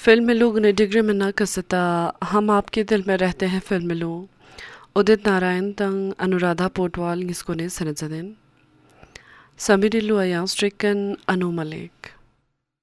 film लोग ने degree में न कसता हम आपके दिल में रहते हैं फिल्म लो उदित नारायण तंग अनुराधा पोटवाल इसको ने सनजदेन समीरिलु अया स्ट्रिकन अनु मलिक